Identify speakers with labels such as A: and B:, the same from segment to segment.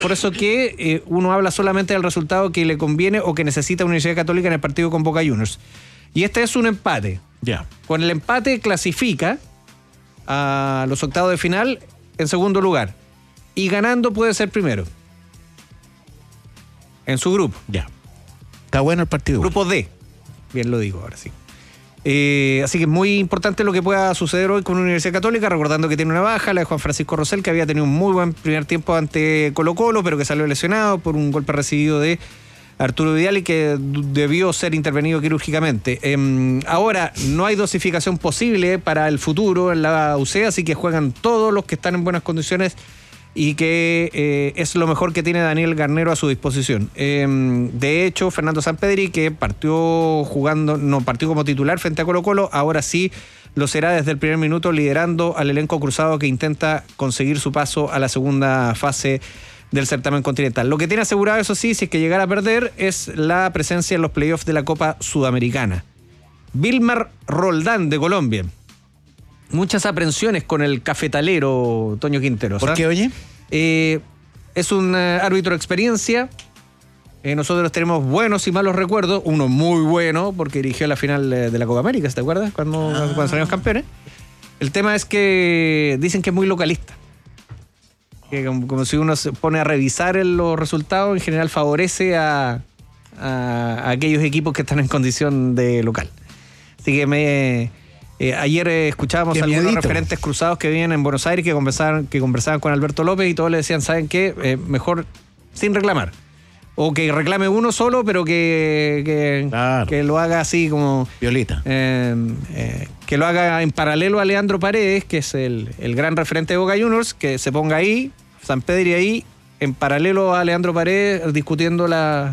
A: Por eso que uno habla solamente del resultado que le conviene o que necesita Universidad Católica en el partido con Boca Juniors. Y este es un empate.
B: Ya.
A: Con el empate clasifica a los octavos de final en segundo lugar. Y ganando puede ser primero. En su grupo.
B: Ya. Está bueno el partido.
A: Grupo D. Bien lo digo ahora sí. Así que es muy importante lo que pueda suceder hoy con Universidad Católica, recordando que tiene una baja, la de Juan Francisco Rosell, que había tenido un muy buen primer tiempo ante Colo-Colo, pero que salió lesionado por un golpe recibido de Arturo Vidal y que debió ser intervenido quirúrgicamente. Ahora no hay dosificación posible para el futuro en la UC, así que juegan todos los que están en buenas condiciones y que es lo mejor que tiene Daniel Garnero a su disposición. De hecho, Fernando Sampedri, que partió como titular frente a Colo-Colo, ahora sí lo será desde el primer minuto, liderando al elenco cruzado que intenta conseguir su paso a la segunda fase del certamen continental. Lo que tiene asegurado, eso sí, si es que llegara a perder, es la presencia en los playoffs de la Copa Sudamericana. Vilmar Roldán, de Colombia. Muchas aprensiones con el cafetalero Toño Quinteros.
B: ¿Por qué, oye?
A: Es un árbitro de experiencia. Nosotros tenemos buenos y malos recuerdos. Uno muy bueno, porque dirigió la final de la Copa América, ¿te acuerdas? Cuando salimos campeones. El tema es que dicen que es muy localista. Que como si uno se pone a revisar los resultados, en general favorece a aquellos equipos que están en condición de local. Así que ayer escuchábamos a algunos referentes cruzados que vivían en Buenos Aires que conversaban con Alberto López y todos le decían, ¿saben qué? Mejor sin reclamar. O que reclame uno solo, pero que lo haga así como...
B: Violita.
A: Que lo haga en paralelo a Leandro Paredes, que es el gran referente de Boca Juniors, que se ponga ahí, Sampedri ahí, en paralelo a Leandro Paredes, discutiendo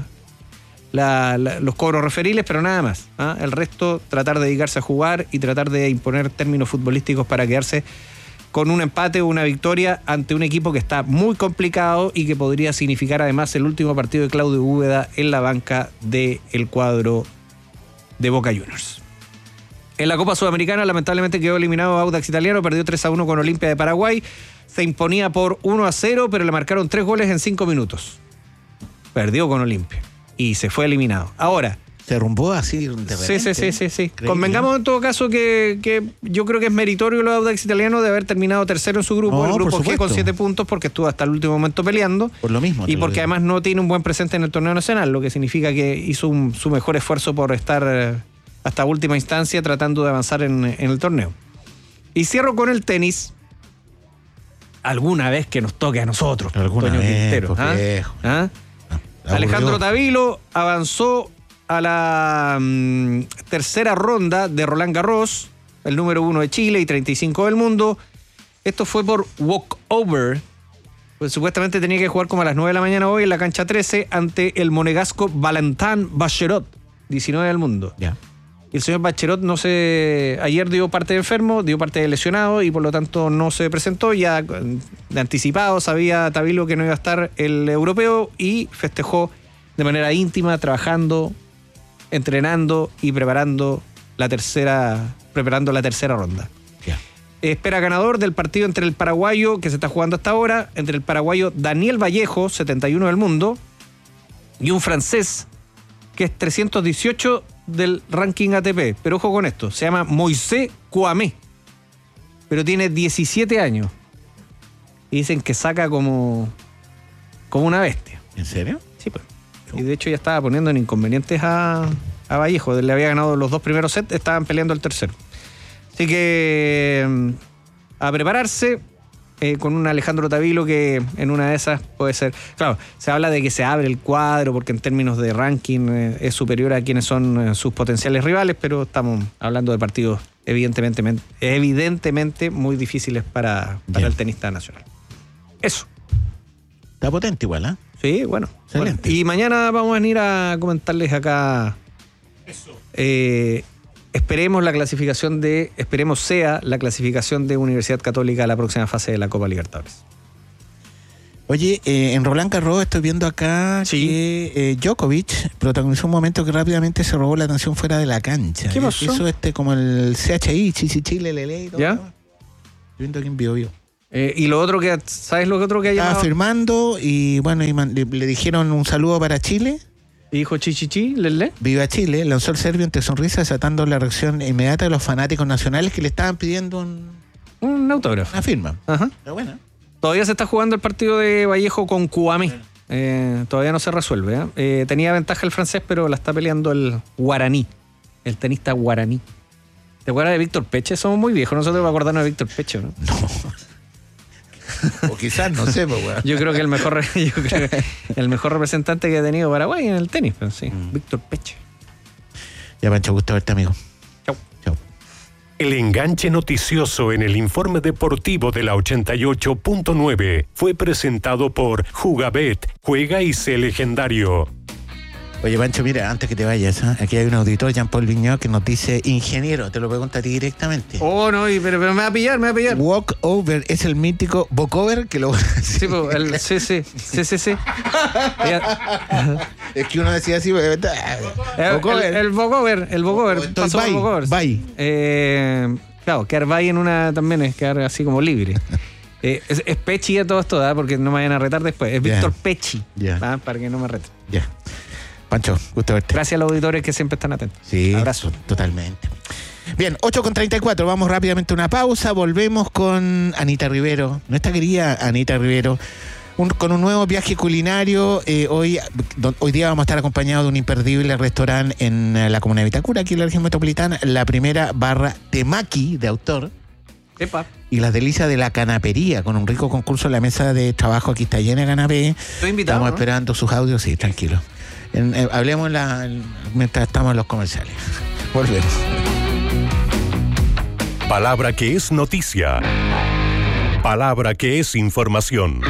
A: los cobros referiles, pero nada más. El resto, tratar de dedicarse a jugar y tratar de imponer términos futbolísticos para quedarse con un empate o una victoria ante un equipo que está muy complicado y que podría significar además el último partido de Claudio Úbeda en la banca del cuadro de Boca Juniors. En la Copa Sudamericana lamentablemente quedó eliminado Audax Italiano, perdió 3-1 con Olimpia de Paraguay, se imponía por 1-0, pero le marcaron 3 goles en 5 minutos. Perdió con Olimpia y se fue eliminado. Ahora...
B: Se derrumbó así de repente.
A: Sí. Convengamos en todo caso que yo creo que es meritorio los Audax Italianos de haber terminado tercero en su grupo, el grupo G con 7 puntos, porque estuvo hasta el último momento peleando.
B: Por lo mismo.
A: Y porque además no tiene un buen presente en el torneo nacional, lo que significa que hizo su mejor esfuerzo por estar hasta última instancia tratando de avanzar en el torneo. Y cierro con el tenis. Alguna vez que nos toque a nosotros,
B: alguna
A: Toño
B: vez,
A: Quintero. Alejandro Tavilo avanzó a la tercera ronda de Roland Garros, el número 1 de Chile y 35 del mundo. Esto fue por walkover, pues supuestamente tenía que jugar como a las 9 de la mañana hoy en la cancha 13 ante el monegasco Valentin Baccherot, 19 del mundo.
B: Ya.
A: Y el señor Baccherot ayer dio parte de enfermo, dio parte de lesionado y por lo tanto no se presentó. Ya de anticipado sabía Tavilo que no iba a estar el europeo y festejó de manera íntima, trabajando, entrenando y preparando la tercera ronda.
B: Yeah.
A: Espera ganador del partido entre el paraguayo, que se está jugando hasta ahora, entre el paraguayo Daniel Vallejo, 71 del mundo, y un francés, que es 318 del ranking ATP. Pero ojo con esto, se llama Moisés Kouamé, pero tiene 17 años. Y dicen que saca como una bestia.
B: ¿En serio?
A: Sí, pues. Y de hecho ya estaba poniendo en inconvenientes a Vallejo. Le había ganado los 2 primeros sets, estaban peleando el tercero. Así que a prepararse con un Alejandro Tavilo que en una de esas puede ser... Claro, se habla de que se abre el cuadro porque en términos de ranking es superior a quienes son sus potenciales rivales, pero estamos hablando de partidos evidentemente muy difíciles para el tenista nacional. Eso.
B: Está potente igual, ¿eh?
A: Sí, bueno.
B: Excelente.
A: Y mañana vamos a venir a comentarles acá. Eso. Esperemos sea la clasificación de Universidad Católica a la próxima fase de la Copa Libertadores.
B: Oye, en Roland Garros estoy viendo acá que Djokovic protagonizó un momento que rápidamente se robó la atención fuera de la cancha.
A: ¿Qué pasó?
B: Hizo como el CHI, Chile, Lele y todo.
A: ¿Ya?
B: Estoy viendo aquí en Bio.
A: Y lo otro que, ¿sabes lo otro que ha llamado?
B: Estaba firmando y bueno, le dijeron un saludo para Chile.
A: Y dijo chichichi, lele.
B: Viva Chile, lanzó el serbio entre sonrisas, desatando la reacción inmediata de los fanáticos nacionales que le estaban pidiendo
A: un autógrafo.
B: Una firma.
A: Ajá.
B: Pero bueno.
A: Todavía se está jugando el partido de Vallejo con Cuamé. Todavía no se resuelve. Tenía ventaja el francés, pero la está peleando el guaraní, el tenista guaraní. ¿Te acuerdas de Víctor Peche? Somos muy viejos, nosotros vamos a acordarnos de Víctor Peche, ¿no?
B: No. O quizás, no sé, pues, bueno.
A: Yo creo que el mejor representante que ha tenido Paraguay en el tenis, pero sí, Víctor Peche.
B: Ya, Pancho, gusto verte, amigo.
A: Chau.
C: El enganche noticioso en el informe deportivo de la 88.9 fue presentado por Jugabet. Juega y sé legendario.
B: Oye, Pancho, mira, antes que te vayas, aquí hay un auditor, Jean-Paul Viñó, que nos dice: ingeniero, te lo pregunto a ti directamente.
A: Oh, no, pero me va a pillar.
B: Walk over es el mítico walkover que lo...
A: Sí, sí.
B: Es que uno decía así,
A: el walkover. Pasó por walkover.
B: Bye.
A: Claro, quedar bye en una también es quedar así como libre. Es Pechi a todo esto, porque no me vayan a retar después. Es Víctor Pechi, para que no me reten.
B: Ya. Pancho, gusto verte.
A: Gracias a los auditores que siempre están atentos.
B: Sí,
A: abrazo.
B: Totalmente. Bien, 8:34, vamos rápidamente a una pausa, volvemos con Anita Rivero, nuestra querida Anita Rivero, con un nuevo viaje culinario. Hoy día vamos a estar acompañados de un imperdible restaurante en la comuna de Vitacura, aquí en la región metropolitana, la primera barra temaki de autor.
A: Epa.
B: Y las delicias de la canapería, con un rico concurso en la mesa de trabajo. Aquí está llena de canapé.
A: Estoy invitado.
B: Estamos esperando sus audios, sí, tranquilo. Hablemos mientras estamos en los comerciales. Volvemos.
C: Palabra que es noticia. Palabra que es información.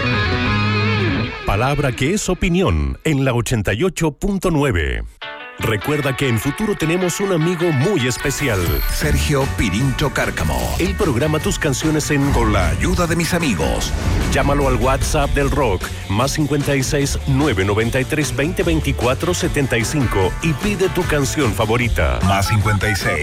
C: Palabra que es opinión en la 88.9. Recuerda que en Futuro tenemos un amigo muy especial.
D: Sergio Pirincho Cárcamo.
C: Él programa tus canciones
D: Con la ayuda de mis amigos.
C: Llámalo al WhatsApp del rock, más 56 993 20 24 75 y pide tu canción favorita.
D: Más 56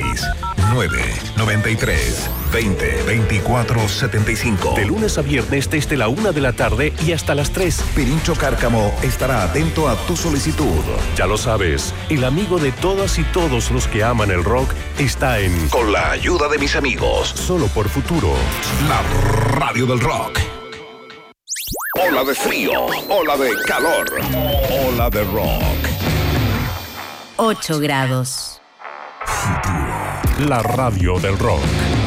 D: 993 20 24 75.
C: De lunes a viernes desde la 1 de la tarde y hasta las 3.
D: Pirincho Cárcamo estará atento a tu solicitud.
C: Ya lo sabes, el amigo de todas y todos los que aman el rock está en
D: Con la ayuda de mis amigos.
C: Solo por Futuro.
D: La radio del rock. Ola de frío, ola de calor, ola de rock.
E: 8 grados.
C: La radio del rock.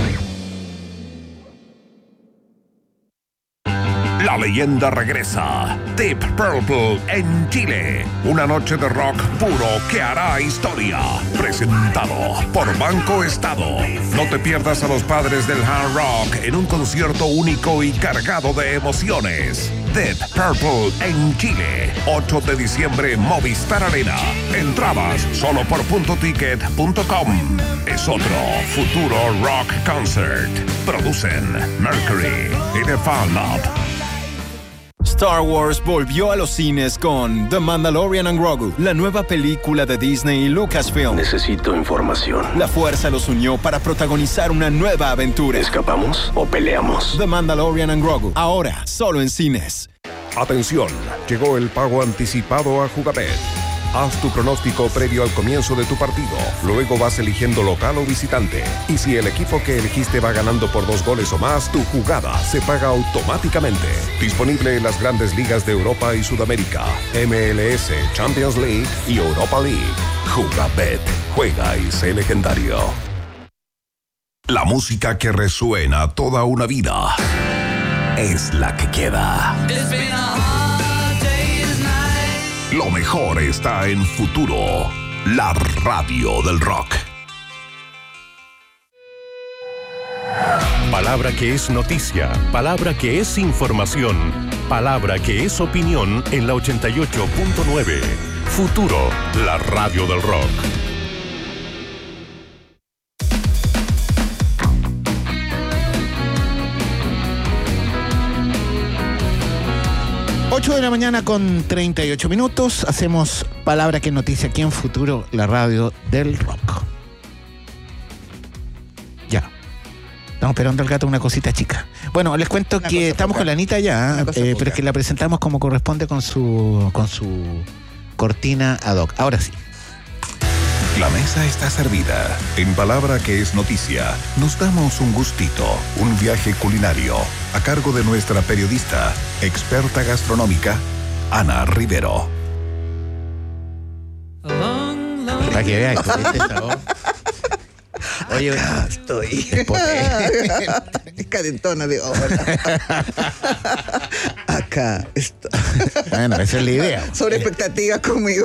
D: La leyenda regresa. Deep Purple en Chile. Una noche de rock puro que hará historia. Presentado por Banco Estado. No te pierdas a los padres del hard rock en un concierto único y cargado de emociones. Deep Purple en Chile. 8 de diciembre, Movistar Arena. Entradas solo por puntoticket.com. Es otro futuro rock concert. Producen Mercury y The Fan Up.
F: Star Wars volvió a los cines con The Mandalorian and Grogu, la nueva película de Disney y Lucasfilm.
G: Necesito información.
F: La fuerza los unió para protagonizar una nueva aventura.
G: ¿Escapamos o peleamos?
F: The Mandalorian and Grogu, ahora solo en cines.
H: Atención, llegó el pago anticipado a Jugabet. Haz tu pronóstico previo al comienzo de tu partido. Luego vas eligiendo local o visitante. Y si el equipo que elegiste va ganando por 2 goles o más, tu jugada se paga automáticamente. Disponible en las grandes ligas de Europa y Sudamérica, MLS, Champions League y Europa League. Jugabet. Juega y sé legendario.
D: La música que resuena toda una vida es la que queda. Lo mejor está en Futuro, la radio del rock.
C: Palabra que es noticia, palabra que es información, palabra que es opinión en la 88.9. Futuro, la radio del rock.
B: De la mañana con 38 minutos. Hacemos palabra que noticia aquí en Futuro, la radio del rock. Ya. Estamos esperando al gato una cosita chica. Bueno, les cuento que estamos con la Anita ya, pero es que la presentamos como corresponde con su cortina ad hoc. Ahora sí.
D: La mesa está servida. En palabra que es noticia, nos damos un gustito, un viaje culinario, a cargo de nuestra periodista, experta gastronómica, Ana Rivero.
B: Para que vean, ¿viste esa voz? Oye,
I: estoy. Calentona de acá estoy.
B: Bueno, esa es la idea.
I: Sobre expectativas conmigo.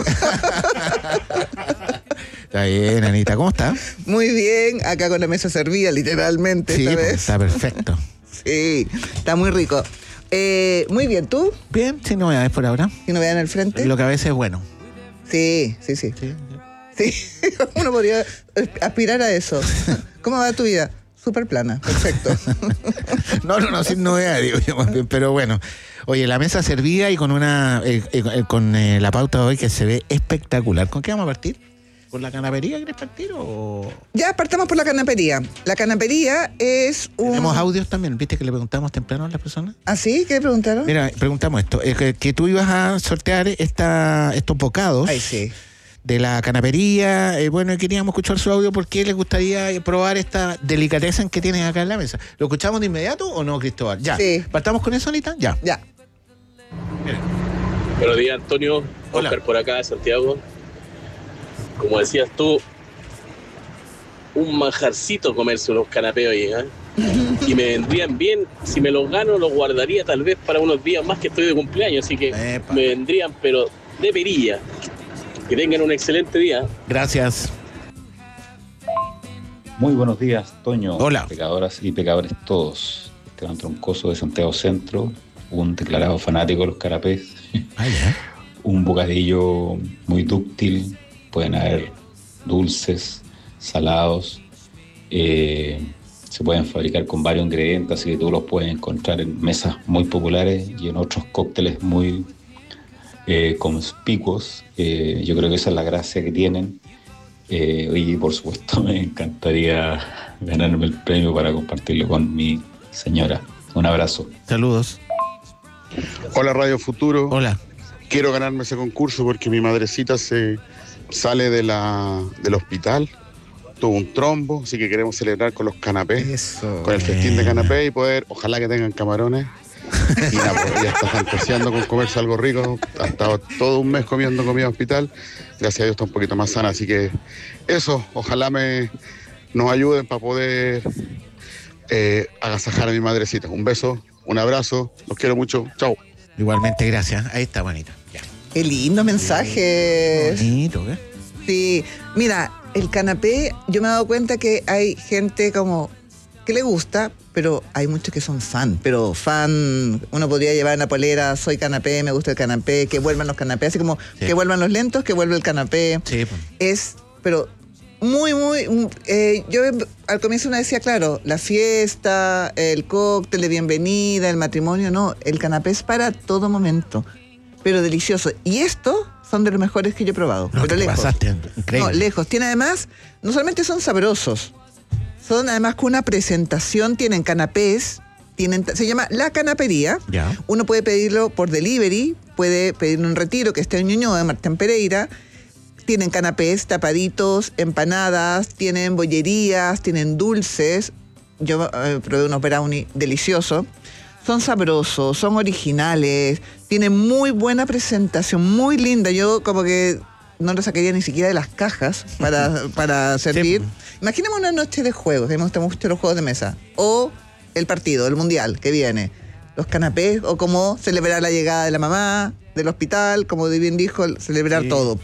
B: Está bien, Anita, ¿cómo está?
I: Muy bien, acá con la mesa servida, literalmente.
B: Sí,
I: esta vez.
B: Está perfecto.
I: Sí, está muy rico. Muy bien, ¿tú?
B: Bien, sin novedades por ahora.
I: ¿Sin novedades en el frente?
B: Lo que a veces es bueno.
I: Sí. Sí, uno podría aspirar a eso. ¿Cómo va tu vida? Súper plana, perfecto.
B: No, sin novedad, digo yo más bien, pero bueno. Oye, la mesa servida y con con la pauta de hoy que se ve espectacular. ¿Con qué vamos a partir? ¿Con la canapería quieres partir o...?
I: Ya, partamos por la canapería. La canapería es un...
B: Tenemos audios también, ¿viste que le preguntamos temprano a las personas?
I: ¿Ah, sí? ¿Qué le preguntaron?
B: Mira, preguntamos esto, que tú ibas a sortear estos bocados.
I: Ay, sí.
B: De la canapería, bueno, y queríamos escuchar su audio porque les gustaría probar esta delicadeza que tienes acá en la mesa. ¿Lo escuchamos de inmediato o no, Cristóbal? Ya.
I: Sí.
B: ¿Partamos con eso, Anita? Ya.
J: Mira. Buenos días, Antonio.
B: Hola.
J: Oscar por acá de Santiago. Como decías tú, un manjarcito comerse unos canapés hoy, ¿eh? Y me vendrían bien, si me los gano, los guardaría tal vez para unos días más que estoy de cumpleaños, así que me vendrían, pero de perilla. Que tengan un excelente día.
B: Gracias.
K: Muy buenos días, Toño.
B: Hola.
K: Pecadoras y pecadores todos. Esteban Troncoso de Santiago Centro, un declarado fanático de los canapés. Un bocadillo muy dúctil. Pueden haber dulces, salados. Se pueden fabricar con varios ingredientes, así que tú los puedes encontrar en mesas muy populares y en otros cócteles muy conspicuos. Yo creo que esa es la gracia que tienen. Y por supuesto me encantaría ganarme el premio para compartirlo con mi señora. Un abrazo.
B: Saludos.
L: Hola Radio Futuro.
B: Hola.
L: Quiero ganarme ese concurso porque mi madrecita se sale del hospital, tuvo un trombo, así que queremos celebrar con los canapés.
I: Eso.
L: Con el festín de canapés y poder, ojalá que tengan camarones. Y nada, pues ella está fantaseando con comerse algo rico. Ha estado todo un mes comiendo comida hospital. Gracias a Dios está un poquito más sana. Así que eso, ojalá nos ayuden para poder agasajar a mi madrecita. Un beso, un abrazo, los quiero mucho. Chao.
B: Igualmente, gracias. Ahí está, bonita. Ya.
I: Qué lindo mensaje.
B: Bonito, ¿eh?
I: Sí, mira, el canapé, yo me he dado cuenta que hay gente como que le gusta, pero hay muchos que son fan, uno podría llevar una polera, soy canapé, me gusta el canapé, que vuelvan los canapés, así como que vuelvan los lentos, que vuelva el canapé.
B: Sí, pues.
I: Pero muy, yo al comienzo uno decía, claro, la fiesta, el cóctel de bienvenida, el matrimonio, no, el canapé es para todo momento, pero delicioso. Y estos son de los mejores que yo he probado,
B: No,
I: pero lejos.
B: Pasaste, increíble.
I: No, lejos. Tiene además, no solamente son sabrosos, son además con una presentación, tienen canapés, se llama La Canapería.
B: Ya.
I: Uno puede pedirlo por delivery, puede pedir un retiro que esté en Ñuñoa, de Martín Pereira. Tienen canapés tapaditos, empanadas, tienen bollerías, tienen dulces. Yo probé unos brownies deliciosos. Son sabrosos, son originales, tienen muy buena presentación, muy linda. Yo como que no lo sacaría ni siquiera de las cajas para servir. Sí. Imaginemos una noche de juegos, a mí me gustan mucho los juegos de mesa. O el partido, el mundial que viene. Los canapés, o como celebrar la llegada de la mamá del hospital, como bien dijo, celebrar todo.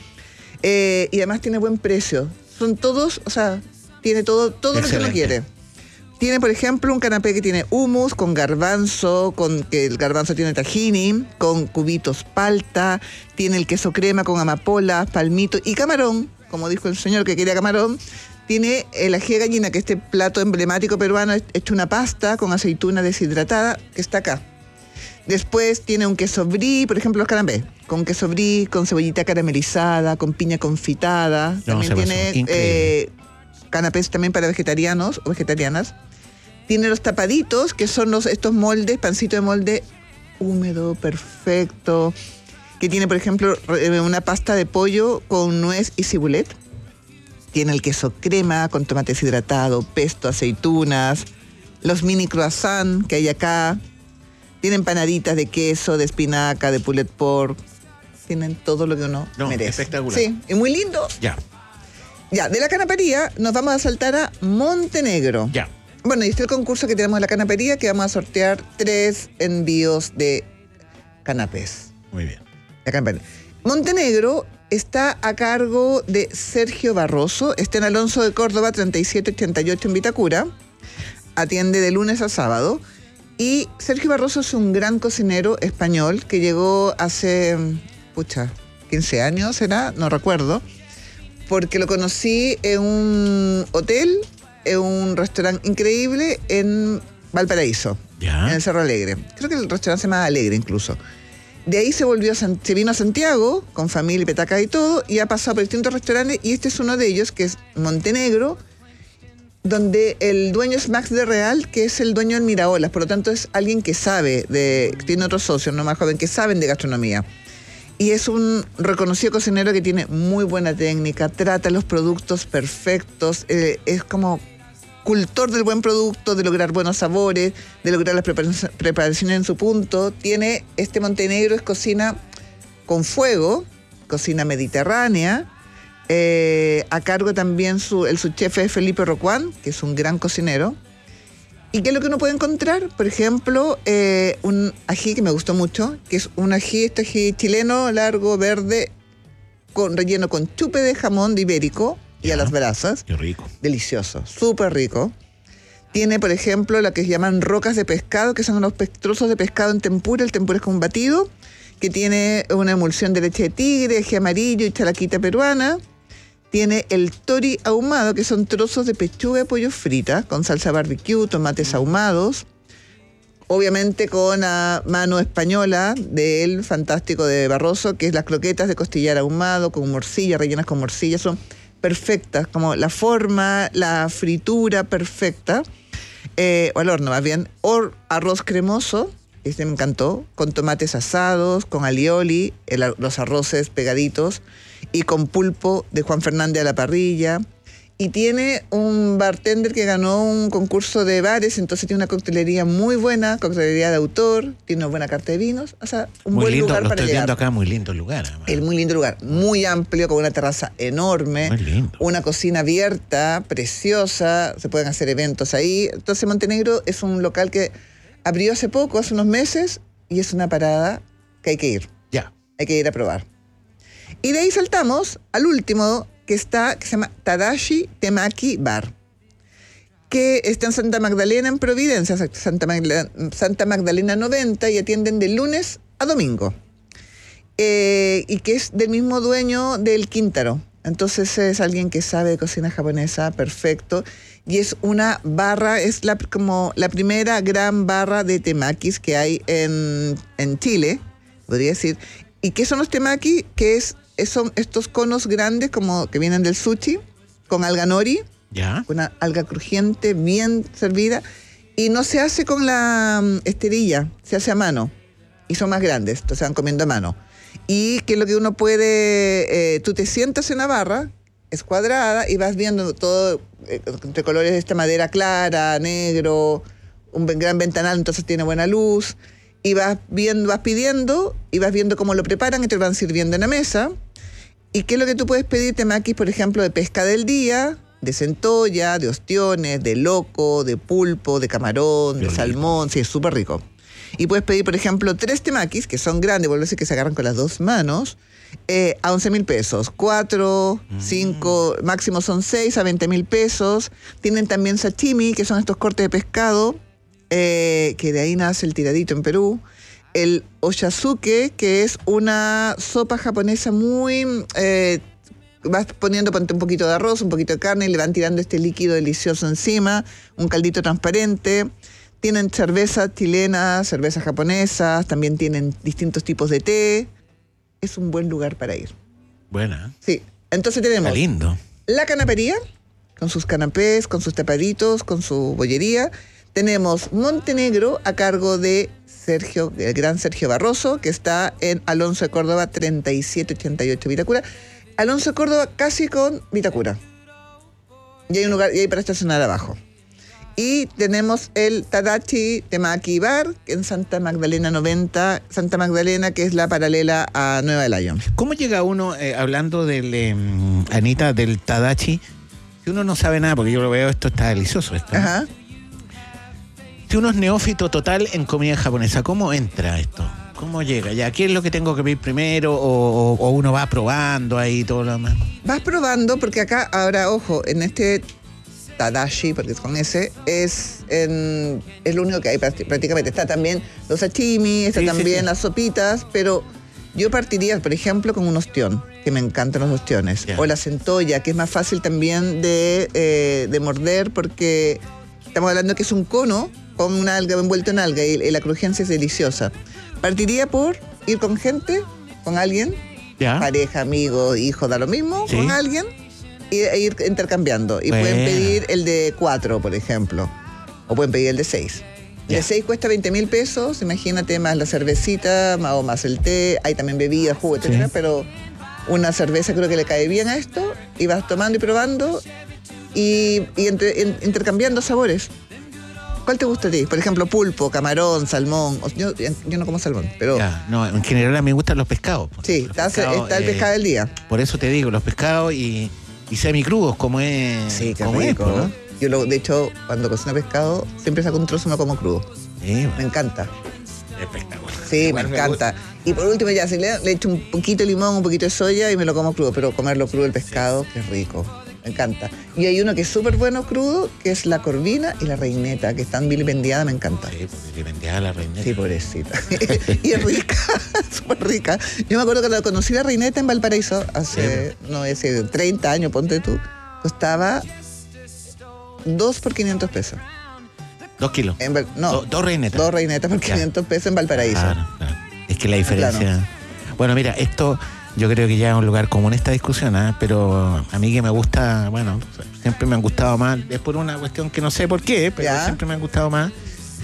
I: Y además tiene buen precio. Son todos, o sea, tiene todo lo que uno quiere. Tiene, por ejemplo, un canapé que tiene hummus con garbanzo, que el garbanzo tiene tahini, con cubitos palta, tiene el queso crema con amapola, palmito y camarón, como dijo el señor que quería camarón. Tiene el ají de gallina, que es este plato emblemático peruano, hecho una pasta con aceituna deshidratada, que está acá. Después tiene un queso brie, por ejemplo, los canapés, con queso brie, con cebollita caramelizada, con piña confitada. También tiene canapés también para vegetarianos o vegetarianas. Tiene los tapaditos, que son estos moldes, pancito de molde húmedo, perfecto. Que tiene, por ejemplo, una pasta de pollo con nuez y cibulet. Tiene el queso crema con tomate deshidratado, pesto, aceitunas. Los mini croissants que hay acá. Tienen panaditas de queso, de espinaca, de pulled pork. Tienen todo lo que uno merece.
B: Espectacular.
I: Sí, y muy lindo. Ya, de la canapería nos vamos a saltar a Montenegro.
B: Ya.
I: Bueno, y este es el concurso que tenemos en la canapería, que vamos a sortear 3 envíos de canapés.
B: Muy bien.
I: La canapería. Montenegro está a cargo de Sergio Barroso, está en Alonso de Córdoba 3788 en Vitacura, atiende de lunes a sábado, y Sergio Barroso es un gran cocinero español que llegó hace, 15 años será, no recuerdo, porque lo conocí en un hotel, en un restaurante increíble en Valparaíso, en el Cerro Alegre. Creo que el restaurante se llama Alegre incluso. De ahí se vino a Santiago, con familia, petaca y todo, y ha pasado por distintos restaurantes, y este es uno de ellos, que es Montenegro, donde el dueño es Max de Real, que es el dueño del Miraolas, por lo tanto es alguien que sabe, tiene otros socios, no más joven, que saben de gastronomía. Y es un reconocido cocinero que tiene muy buena técnica, trata los productos perfectos, es como cultor del buen producto, de lograr buenos sabores, de lograr las preparaciones en su punto. Tiene, Montenegro es cocina con fuego, cocina mediterránea. A cargo también su chef es Felipe Rocuán, que es un gran cocinero. ¿Y qué es lo que uno puede encontrar? Por ejemplo, un ají que me gustó mucho, que es un ají chileno, largo, verde, relleno con chupe de jamón de ibérico y a las brasas.
B: Qué rico.
I: Delicioso, súper rico. Tiene, por ejemplo, lo que se llaman rocas de pescado, que son unos trozos de pescado en tempura. El tempura es como un batido, que tiene una emulsión de leche de tigre, ají amarillo y chalaquita peruana. Tiene el tori ahumado, que son trozos de pechuga de pollo frita, con salsa barbecue, tomates ahumados. Obviamente con la mano española del fantástico de Barroso, que es las croquetas de costillar ahumado, con morcilla, rellenas con morcilla. Son perfectas, como la forma, la fritura perfecta. O al horno, más bien. O arroz cremoso, este me encantó, con tomates asados, con alioli, los arroces pegaditos, y con pulpo de Juan Fernández a la parrilla. Y tiene un bartender que ganó un concurso de bares, entonces tiene una coctelería muy buena, coctelería de autor, tiene una buena carta de vinos, o sea, un
B: muy
I: buen
B: lindo,
I: lugar
B: lo
I: para
B: estoy
I: llegar.
B: viendo acá, muy lindo lugar. Además.
I: Muy lindo lugar, muy amplio, con una terraza enorme,
B: Muy lindo.
I: una cocina abierta, preciosa, se pueden hacer eventos ahí. Entonces Montenegro es un local que abrió hace poco, hace unos meses, y es una parada que hay que ir.
B: Ya.
I: Hay que ir a probar. Y de ahí saltamos al último, que se llama Tadashi Temaki Bar, que está en Santa Magdalena, en Providencia, Santa Magdalena 90, y atienden de lunes a domingo. Y que es del mismo dueño del Quíntaro. Entonces es alguien que sabe de cocina japonesa, perfecto. Y es una barra, es como la primera gran barra de temakis que hay en Chile, podría decir. ¿Y qué son los temaki? Que son estos conos grandes como que vienen del sushi, con alga nori, una alga crujiente, bien servida, y no se hace con la esterilla, se hace a mano, y son más grandes, entonces se van comiendo a mano. Y que es lo que uno puede, tú te sientas en la barra, es cuadrada, y vas viendo todo entre colores de esta madera clara, negro, un gran ventanal, entonces tiene buena luz, y vas pidiendo, y vas viendo cómo lo preparan, y te lo van sirviendo en la mesa. ¿Y qué es lo que tú puedes pedir? Temakis, por ejemplo, de pesca del día, de centolla, de ostiones, de loco, de pulpo, de camarón, de salmón. Sí, es súper rico. Y puedes pedir, por ejemplo, 3 temakis, que son grandes, vuelvo a decir que se agarran con las 2 manos, a 11,000 pesos. 4, 5, máximo son 6 a 20,000 pesos. Tienen también sashimi, que son estos cortes de pescado, que de ahí nace el tiradito en Perú. El ochazuke, que es una sopa japonesa muy... vas poniendo un poquito de arroz, un poquito de carne, y le van tirando este líquido delicioso encima, un caldito transparente. Tienen cervezas chilenas, cervezas japonesas, también tienen distintos tipos de té. Es un buen lugar para ir.
B: Buena.
I: Sí, entonces tenemos...
B: Está lindo.
I: La canapería, con sus canapés, con sus tapaditos, con su bollería. Tenemos Montenegro a cargo de el gran Sergio Barroso, que está en Alonso de Córdoba 3788 Vitacura. Alonso de Córdoba casi con Vitacura. Y hay un lugar, y hay para estacionar abajo. Y tenemos el Tadachi Temaki Bar en Santa Magdalena 90, Santa Magdalena, que es la paralela a Nueva de Lyon.
B: ¿Cómo llega uno, hablando del, Anita, del Tadachi, si uno no sabe nada, porque yo lo veo, esto está delicioso, esto.
I: Ajá.
B: Si uno es neófito total en comida japonesa, ¿cómo entra esto? ¿Cómo llega? ¿Ya qué es lo que tengo que pedir primero? ¿O uno va probando ahí todo lo demás?
I: Vas probando, porque acá, ahora, ojo, en este Tadashi, porque es con ese, es lo único que hay prácticamente. Está también los sashimi, está también las sopitas, pero yo partiría, por ejemplo, con un ostión, que me encantan los ostiones. O la centolla, que es más fácil también de morder, porque estamos hablando que es un cono con una alga envuelto en alga y la crujencia es deliciosa. Partiría por ir con gente, con alguien, pareja, amigo, hijo, da lo mismo, con alguien, e ir intercambiando. Y pueden pedir el de 4, por ejemplo, o pueden pedir el de 6. El de 6 cuesta 20.000 pesos, imagínate, más la cervecita, o más el té, hay también bebidas, jugo, etcétera, pero una cerveza creo que le cae bien a esto, y vas tomando y probando, y intercambiando sabores. ¿Cuál te gusta a ti? Por ejemplo, pulpo, camarón, salmón. Yo no como salmón, pero...
B: No, en general a mí me gustan los pescados.
I: Sí, está el pescado del día.
B: Por eso te digo, los pescados y semicrudos, como es.
I: Sí, qué rico, ¿no? Yo, de hecho, cuando cocino pescado, siempre saco un trozo y me como crudo. Sí, me encanta.
B: Espectacular.
I: Sí, igual me encanta. Y por último, ya, si le echo un poquito de limón, un poquito de soya y me lo como crudo. Pero comerlo crudo, el pescado, qué rico. Me encanta. Y hay uno que es súper bueno crudo, que es la corvina y la reineta, que están vilipendiada, me encanta.
B: Sí, vilipendiada la reineta.
I: Sí, pobrecita. Y es rica, súper rica. Yo me acuerdo que cuando conocí la reineta en Valparaíso, hace 30 años, ponte tú, costaba 2 por 500 pesos.
B: 2 kilos. Dos reinetas.
I: 2 reinetas por 500 pesos en Valparaíso.
B: Claro. Es que la diferencia... Claro. Bueno, mira, esto... Yo creo que ya es un lugar común esta discusión, pero a mí que me gusta, bueno, siempre me han gustado más, es por una cuestión que no sé por qué, pero siempre me han gustado más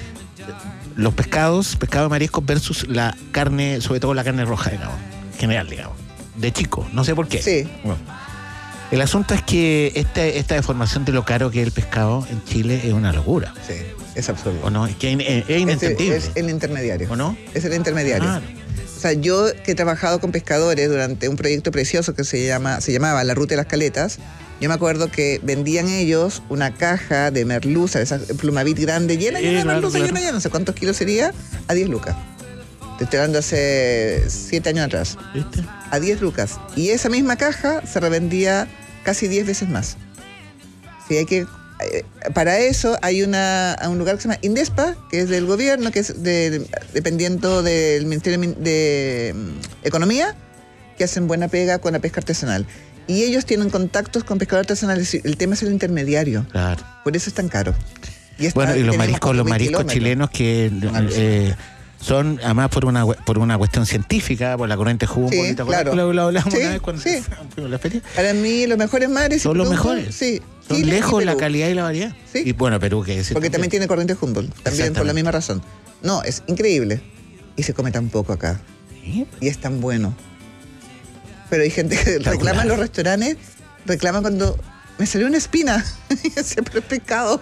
B: los pescado de mariscos versus la carne, sobre todo la carne roja, digamos, en general, digamos, de chico, no sé por qué.
I: Sí.
B: Bueno, el asunto es que esta deformación de lo caro que es el pescado en Chile es una locura.
I: Sí, es absurdo.
B: ¿O no? Es que es inentendible.
I: Es el intermediario.
B: ¿O no?
I: Es el intermediario. Ah. O sea, yo que he trabajado con pescadores durante un proyecto precioso que se llamaba La Ruta de las Caletas, yo me acuerdo que vendían ellos una caja de merluza, esa plumavit grande, llena de merluza, llena, no sé cuántos kilos sería, a 10 lucas. Te estoy hablando hace 7 años atrás.
B: ¿Viste?
I: A 10 lucas. Y esa misma caja se revendía casi 10 veces más. Sí, hay que... Para eso hay un lugar que se llama Indespa, que es del gobierno, que es dependiendo del Ministerio de Economía, que hacen buena pega con la pesca artesanal. Y ellos tienen contactos con pescadores artesanales. El tema es el intermediario.
B: Claro.
I: Por eso es tan caro.
B: Y los mariscos chilenos que son, además por una cuestión científica, por la corriente Humboldt.
I: Claro.
B: Lo hablamos una vez cuando fuimos a la feria.
I: Para mí los mejores mares
B: son los mejores.
I: Sí.
B: Son Chile lejos la calidad y la variedad.
I: Sí.
B: Y bueno, Perú, que es.
I: Porque también tiene corriente Humboldt, también por la misma razón. No, es increíble. Y se come tan poco acá. ¿Sí? Y es tan bueno. Pero hay gente que reclama en los restaurantes, reclama cuando me salió una espina. Siempre es pecado.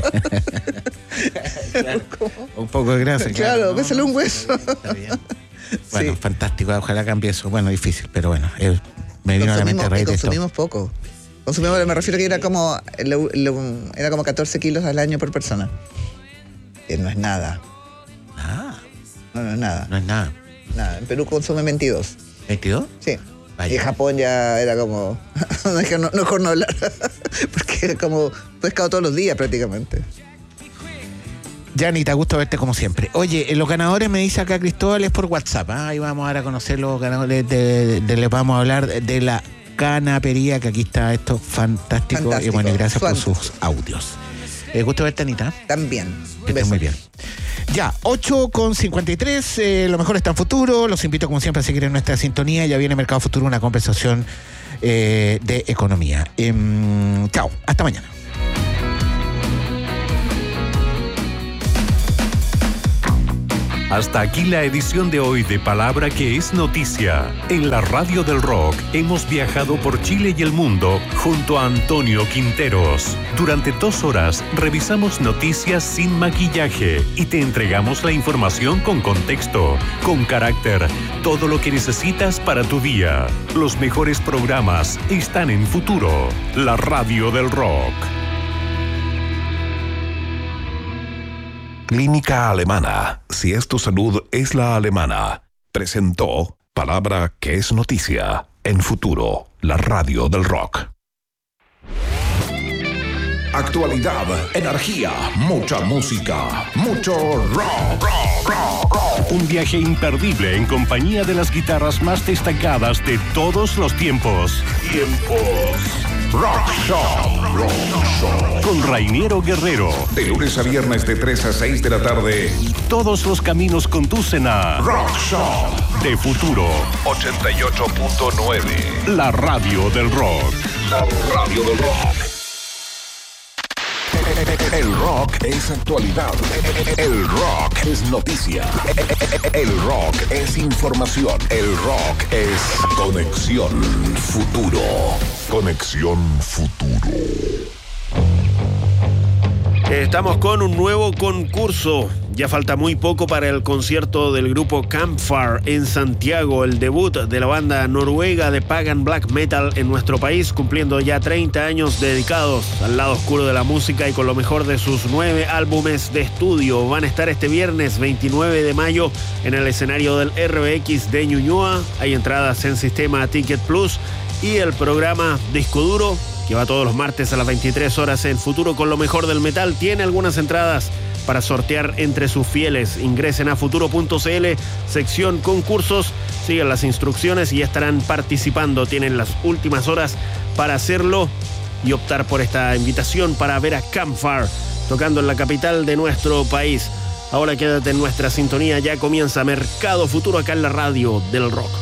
B: Claro, un poco de grasa.
I: Claro, me salió un hueso.
B: Está bien. Bueno, fantástico. Ojalá cambie eso. Bueno, difícil, pero bueno. Me vino a la mente a raíz de esto.
I: Consumimos poco. Me refiero que era como 14 kilos al año por persona. Que no es nada. No es nada.
B: No es nada.
I: Nada. En Perú consume 22.
B: ¿22?
I: Sí. Vaya. Y en Japón ya era como... no mejor no hablar. Porque era como pescado todos los días prácticamente.
B: Janita, gusto verte como siempre. Oye, los ganadores, me dice acá Cristóbal, es por WhatsApp. Ahí vamos ahora a conocer los ganadores. Les vamos a hablar de la canapería, que aquí está esto fantástico. Y bueno, gracias por sus audios. Gusto verte, Anita.
I: También.
B: Que estés muy bien. Ya, 8:53, lo mejor está en futuro. Los invito como siempre a seguir en nuestra sintonía. Ya viene Mercado Futuro, una conversación de economía. Chao, hasta mañana.
C: Hasta aquí la edición de hoy de Palabra que es Noticia. En la Radio del Rock hemos viajado por Chile y el mundo junto a Antonio Quinteros. Durante 2 horas revisamos noticias sin maquillaje y te entregamos la información con contexto, con carácter, todo lo que necesitas para tu día. Los mejores programas están en Futuro, la Radio del Rock.
D: Clínica Alemana. Si es tu salud, es la alemana. Presentó Palabra que es Noticia en Futuro, la Radio del Rock. Actualidad, energía, mucha música, mucho rock.
C: Un viaje imperdible en compañía de las guitarras más destacadas de todos los tiempos.
D: Rock Show.
C: Con Rainiero Guerrero.
D: De lunes a viernes de 3 a 6 de la tarde.
C: Todos los caminos conducen a
D: Rock Show.
C: De Futuro
D: 88.9.
C: La Radio del Rock.
D: La Radio del Rock. El rock es actualidad. El rock es noticia. El rock es información. El rock es Conexión Futuro. Conexión Futuro.
M: Estamos con un nuevo concurso. Ya falta muy poco para el concierto del grupo Campfire en Santiago, el debut de la banda noruega de Pagan Black Metal en nuestro país, cumpliendo ya 30 años dedicados al lado oscuro de la música y con lo mejor de sus 9 álbumes de estudio. Van a estar este viernes 29 de mayo en el escenario del RBX de Ñuñoa. Hay entradas en sistema Ticket Plus y el programa Disco Duro, que va todos los martes a las 23 horas en Futuro con lo mejor del metal, tiene algunas entradas para sortear entre sus fieles. Ingresen a futuro.cl, sección concursos, sigan las instrucciones y ya estarán participando. Tienen las últimas horas para hacerlo y optar por esta invitación para ver a Campfire tocando en la capital de nuestro país. Ahora quédate en nuestra sintonía, ya comienza Mercado Futuro acá en la Radio del Rock.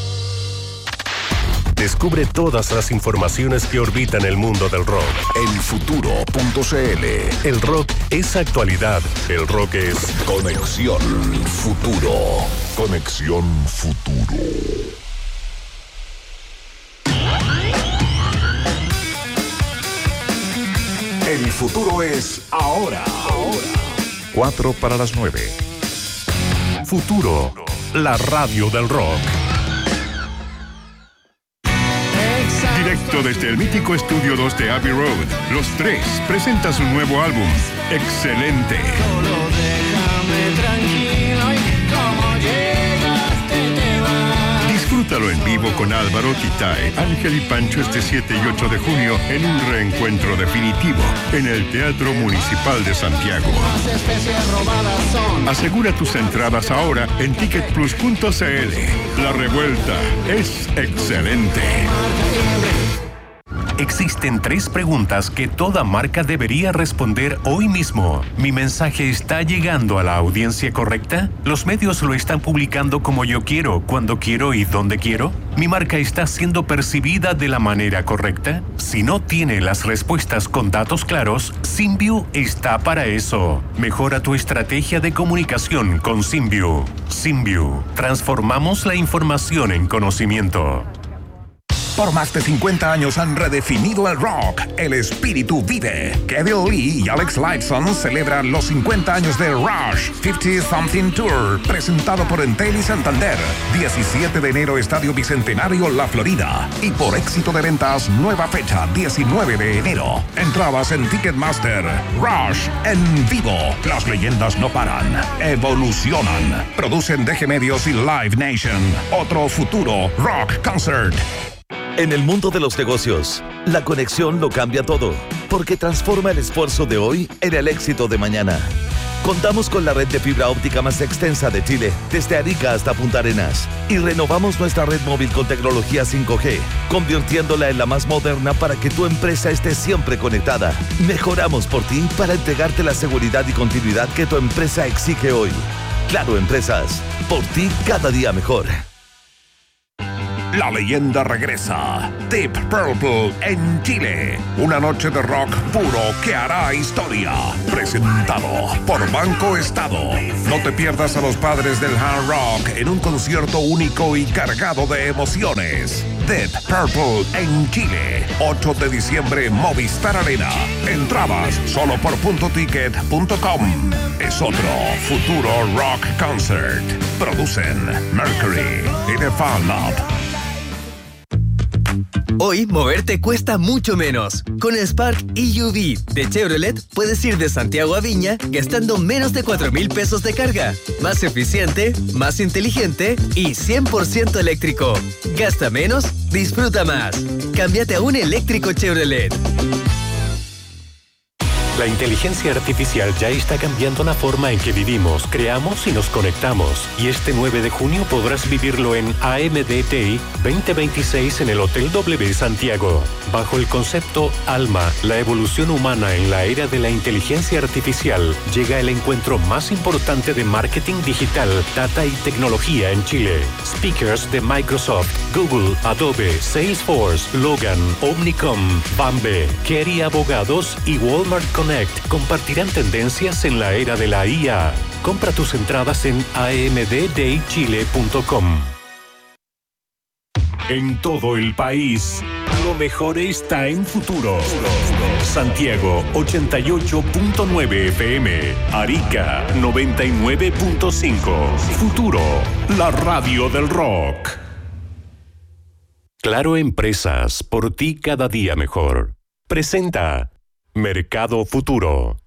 C: Descubre todas las informaciones que orbitan el mundo del rock
D: en futuro.cl.
C: El rock es actualidad. El rock es
D: Conexión Futuro. Conexión Futuro. El futuro es ahora. 4 para las 9.
C: Futuro, la radio del rock.
N: Directo desde el mítico Estudio 2 de Abbey Road, Los Tres presenta su nuevo álbum, Excelente.
O: Solo déjame tranquilo y como llegaste te vas.
N: Disfrútalo en vivo con Álvaro, Titae, Ángel y Pancho este 7 y 8 de junio en un reencuentro definitivo en el Teatro Municipal de Santiago.
O: Las especies robadas son.
N: Asegura tus entradas ahora en ticketplus.cl. La revuelta es excelente.
C: Existen 3 preguntas que toda marca debería responder hoy mismo. ¿Mi mensaje está llegando a la audiencia correcta? ¿Los medios lo están publicando como yo quiero, cuando quiero y donde quiero? ¿Mi marca está siendo percibida de la manera correcta? Si no tiene las respuestas con datos claros, Symview está para eso. Mejora tu estrategia de comunicación con Symview. Symview. Transformamos la información en conocimiento.
D: Por más de 50 años han redefinido el rock. El espíritu vive. Kevin Lee y Alex Lifeson celebran los 50 años de Rush 50 Something Tour, presentado por Entel y Santander. 17 de enero, Estadio Bicentenario, La Florida. Y por éxito de ventas, nueva fecha, 19 de enero. Entradas en Ticketmaster. Rush en vivo. Las leyendas no paran, evolucionan. Producen DG Medios y Live Nation. Otro futuro rock concert.
P: En el mundo de los negocios, la conexión lo cambia todo, porque transforma el esfuerzo de hoy en el éxito de mañana. Contamos con la red de fibra óptica más extensa de Chile, desde Arica hasta Punta Arenas, y renovamos nuestra red móvil con tecnología 5G, convirtiéndola en la más moderna para que tu empresa esté siempre conectada. Mejoramos por ti para entregarte la seguridad y continuidad que tu empresa exige hoy. Claro Empresas, por ti cada día mejor.
D: La leyenda regresa. Deep Purple en Chile. Una noche de rock puro que hará historia. Presentado por Banco Estado. No te pierdas a los padres del hard rock en un concierto único y cargado de emociones. Deep Purple en Chile. 8 de diciembre, Movistar Arena. Entradas solo por puntoticket.com. Es otro futuro rock concert. Producen Mercury y The Fan Lab.
Q: Hoy moverte cuesta mucho menos. Con el Spark EUV de Chevrolet puedes ir de Santiago a Viña gastando menos de 4,000 pesos de carga. Más eficiente, más inteligente y 100% eléctrico. Gasta menos, disfruta más. Cámbiate a un eléctrico Chevrolet.
C: La inteligencia artificial ya está cambiando la forma en que vivimos, creamos y nos conectamos. Y este 9 de junio podrás vivirlo en AMDTI 2026 en el Hotel W Santiago. Bajo el concepto Alma, la evolución humana en la era de la inteligencia artificial, llega el encuentro más importante de marketing digital, data y tecnología en Chile. Speakers de Microsoft, Google, Adobe, Salesforce, Logan, Omnicom, Bambe, Kerry Abogados y Walmart Connect compartirán tendencias en la era de la IA. Compra tus entradas en amddaychile.com. En todo el país, lo mejor está en Futuro. Santiago 88.9 FM, Arica 99.5. Futuro, la radio del rock. Claro Empresas, por ti cada día mejor. Presenta Mercado Futuro.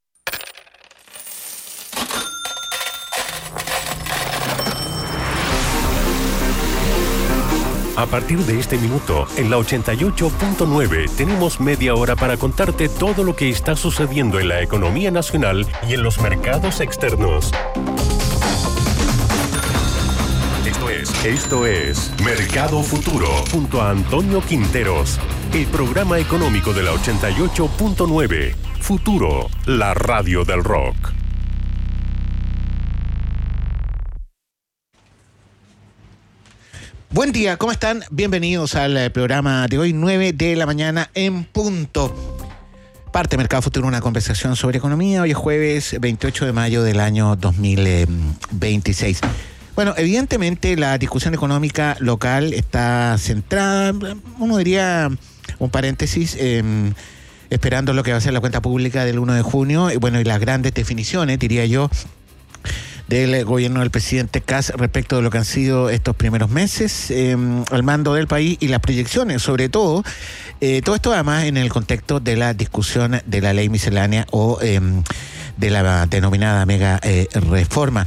C: A partir de este minuto, en la 88.9 tenemos media hora para contarte todo lo que está sucediendo en la economía nacional y en los mercados externos. Esto es Mercado Futuro junto a Antonio Quinteros, el programa económico de la 88.9. Futuro, la radio del rock.
B: Buen día, ¿cómo están? Bienvenidos al programa de hoy, 9 de la mañana en punto. Parte Mercado Futuro, una conversación sobre economía. Hoy es jueves 28 de mayo del año 2026. Bueno, evidentemente la discusión económica local está centrada, uno diría, un paréntesis, esperando lo que va a ser la cuenta pública del 1 de junio, y bueno, y las grandes definiciones, diría yo, del gobierno del presidente Kast respecto de lo que han sido estos primeros meses al mando del país y las proyecciones, sobre todo esto además en el contexto de la discusión de la ley miscelánea o de la denominada mega reforma.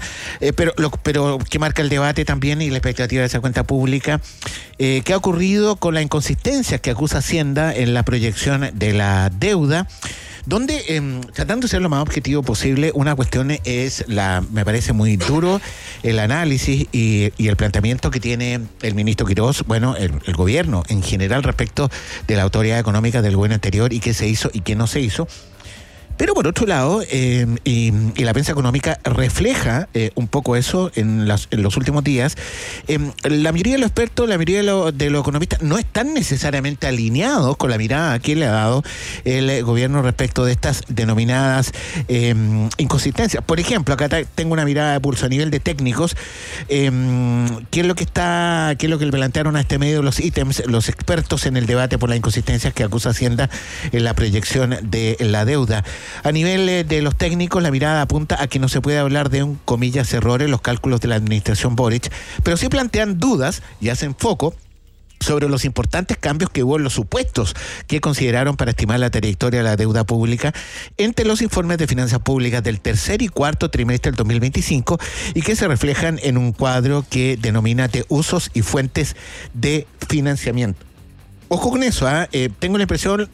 B: Pero que marca el debate también y la expectativa de esa cuenta pública, ¿qué ha ocurrido con la inconsistencia que acusa Hacienda en la proyección de la deuda? Donde, tratando de ser lo más objetivo posible, una cuestión es me parece muy duro el análisis y el planteamiento que tiene el ministro Quirós, bueno, el gobierno en general respecto de la autoridad económica del gobierno anterior y qué se hizo y qué no se hizo. Pero por otro lado, y la prensa económica refleja un poco eso en los últimos días, la mayoría de los expertos, la mayoría de los economistas no están necesariamente alineados con la mirada que le ha dado el gobierno respecto de estas denominadas inconsistencias. Por ejemplo, acá tengo una mirada de pulso a nivel de técnicos. ¿Qué es lo que le plantearon a este medio los ítems, los expertos en el debate por las inconsistencias que acusa Hacienda en la proyección de la deuda? A nivel de los técnicos, la mirada apunta a que no se puede hablar de un, comillas, error en los cálculos de la administración Boric, pero sí plantean dudas y hacen foco sobre los importantes cambios que hubo en los supuestos que consideraron para estimar la trayectoria de la deuda pública entre los informes de finanzas públicas del tercer y cuarto trimestre del 2025 y que se reflejan en un cuadro que denomina de usos y fuentes de financiamiento. Ojo con eso, tengo la impresión,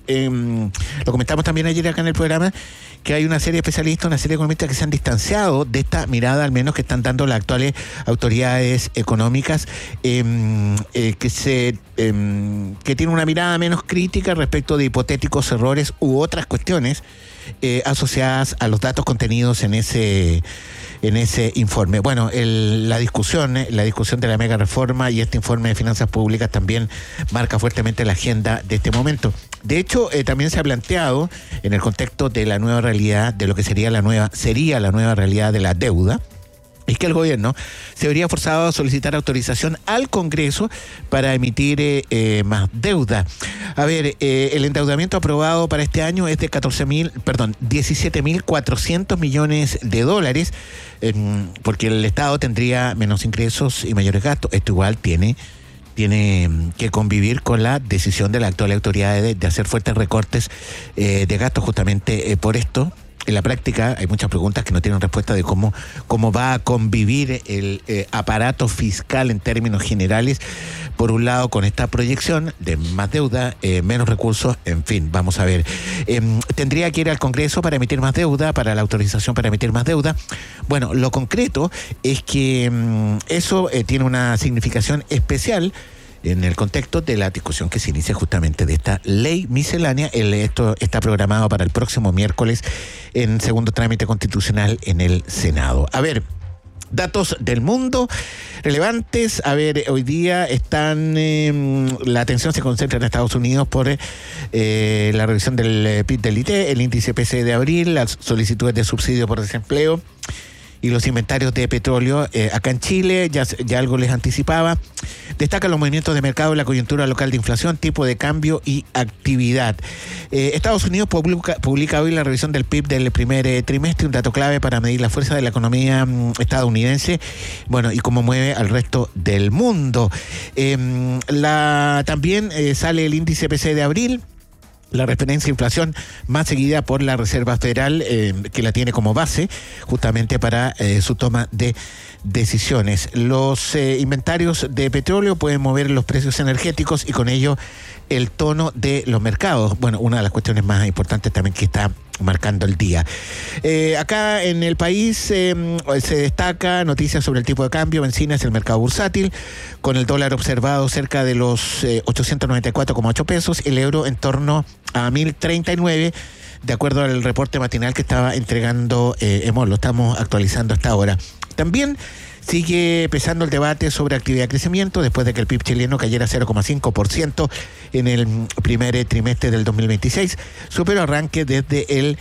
B: lo comentamos también ayer acá en el programa, que hay una serie de especialistas, una serie de economistas que se han distanciado de esta mirada, al menos que están dando las actuales autoridades económicas, que tienen una mirada menos crítica respecto de hipotéticos errores u otras cuestiones asociadas a los datos contenidos en ese informe. Bueno, la discusión de la mega reforma y este informe de finanzas públicas también marca fuertemente la agenda de este momento. De hecho, también se ha planteado en el contexto de la nueva realidad, de lo que sería la nueva realidad de la deuda, es que el gobierno se vería forzado a solicitar autorización al Congreso para emitir más deuda. A ver, el endeudamiento aprobado para este año es de 17.400 millones de dólares, porque el Estado tendría menos ingresos y mayores gastos. Esto igual tiene que convivir con la decisión de la actual autoridad de hacer fuertes recortes de gastos justamente por esto. En la práctica hay muchas preguntas que no tienen respuesta de cómo va a convivir el aparato fiscal en términos generales, por un lado con esta proyección de más deuda, menos recursos, en fin, vamos a ver. Tendría que ir al Congreso para emitir más deuda, para la autorización para emitir más deuda. Bueno, lo concreto es que eso tiene una significación especial en el contexto de la discusión que se inicia justamente de esta ley miscelánea. Esto está programado para el próximo miércoles en segundo trámite constitucional en el Senado. A ver, datos del mundo relevantes. A ver, hoy día la atención se concentra en Estados Unidos por la revisión del PIB del IT, el índice PCE de abril, las solicitudes de subsidio por desempleo y los inventarios de petróleo. Acá en Chile, ya algo les anticipaba, destacan los movimientos de mercado, la coyuntura local de inflación, tipo de cambio y actividad. Estados Unidos publica hoy la revisión del PIB del primer trimestre, un dato clave para medir la fuerza de la economía estadounidense, bueno, y cómo mueve al resto del mundo. También sale el índice PCE de abril, la referencia a inflación más seguida por la Reserva Federal, que la tiene como base justamente para su toma de decisiones. Los inventarios de petróleo pueden mover los precios energéticos y con ello el tono de los mercados. Bueno, una de las cuestiones más importantes también que está marcando el día. Acá en el país se destaca noticias sobre el tipo de cambio. Bencinas, el mercado bursátil, con el dólar observado cerca de los 894,8 pesos, el euro en torno a 1.039, de acuerdo al reporte matinal que estaba entregando EMOL. Lo estamos actualizando hasta ahora. También sigue pesando el debate sobre actividad de crecimiento después de que el PIB chileno cayera 0,5% en el primer trimestre del 2026, superó arranque desde el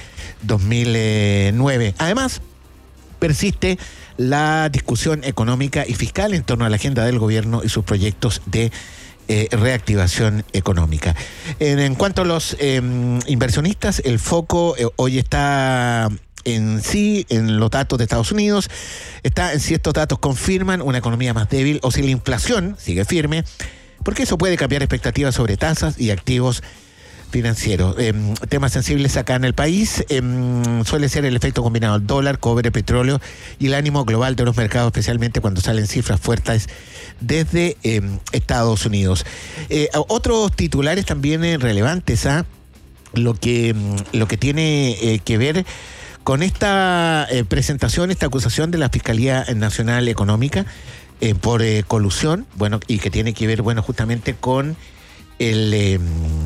B: 2009. Además, persiste la discusión económica y fiscal en torno a la agenda del gobierno y sus proyectos de reactivación económica. En cuanto a los inversionistas, el foco hoy está en los datos de Estados Unidos, está en si estos datos confirman una economía más débil o si la inflación sigue firme, porque eso puede cambiar expectativas sobre tasas y activos financieros. Temas sensibles acá en el país suele ser el efecto combinado del dólar, cobre, petróleo y el ánimo global de los mercados, especialmente cuando salen cifras fuertes desde Estados Unidos. Otros titulares también relevantes a lo que tiene que ver con esta presentación, esta acusación de la Fiscalía Nacional Económica por colusión, bueno, y que tiene que ver, bueno, justamente con que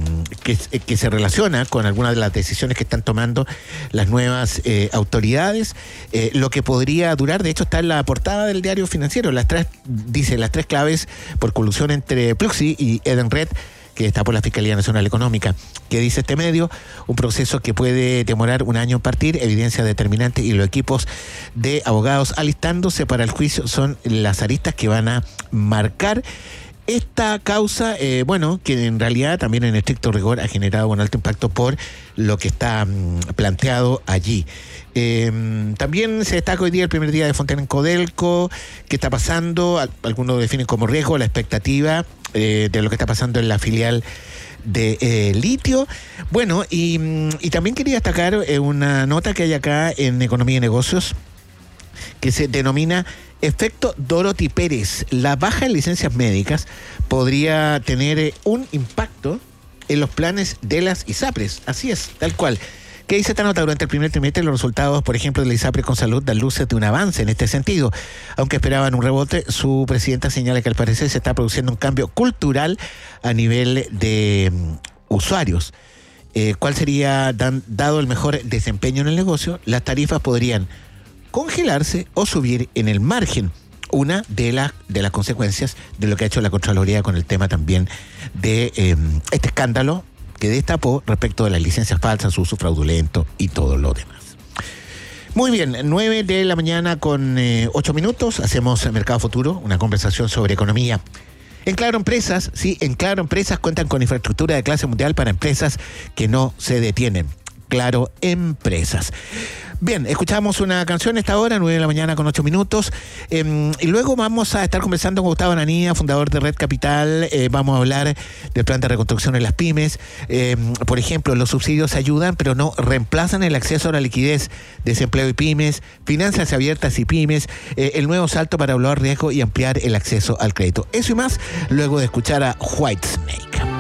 B: se relaciona con algunas de las decisiones que están tomando las nuevas autoridades, lo que podría durar. De hecho, está en la portada del Diario Financiero, dice las tres claves por colusión entre Pluxee y Edenred, que está por la Fiscalía Nacional Económica. Que dice este medio, un proceso que puede demorar un año en partir, evidencia determinante, y los equipos de abogados alistándose para el juicio son las aristas que van a marcar esta causa, que en realidad también en estricto rigor ha generado un alto impacto por lo que está planteado allí. También se destaca hoy día el primer día de Fontana en Codelco. ¿Qué está pasando? Algunos lo definen como riesgo, la expectativa de lo que está pasando en la filial de litio. Bueno, y también quería destacar una nota que hay acá en Economía y Negocios que se denomina efecto Dorothy Pérez. La baja en licencias médicas podría tener un impacto en los planes de las ISAPRES. Así es, tal cual. ¿Qué dice esta nota? Durante el primer trimestre, los resultados, por ejemplo, de la ISAPRES con salud dan luces de un avance en este sentido. Aunque esperaban un rebote, su presidenta señala que al parecer se está produciendo un cambio cultural a nivel de usuarios. ¿cuál sería, dado el mejor desempeño en el negocio? Las tarifas podrían congelarse o subir en el margen. Una de las consecuencias de lo que ha hecho la Contraloría con el tema también de este escándalo que destapó respecto de las licencias falsas, su uso fraudulento y todo lo demás. Muy bien, 9 de la mañana con 8 minutos, hacemos Mercado Futuro, una conversación sobre economía. En Claro Empresas, sí, en Claro Empresas cuentan con infraestructura de clase mundial para empresas que no se detienen. Claro Empresas. Bien, escuchamos una canción a esta hora, 9 de la mañana con 8 minutos. Y luego vamos a estar conversando con Gustavo Ananía, fundador de Red Capital. Vamos a hablar del plan de reconstrucción en las pymes. Por ejemplo, los subsidios ayudan, pero no reemplazan el acceso a la liquidez, desempleo y pymes, finanzas abiertas y pymes, el nuevo salto para evaluar riesgo y ampliar el acceso al crédito. Eso y más, luego de escuchar a Whitesnake.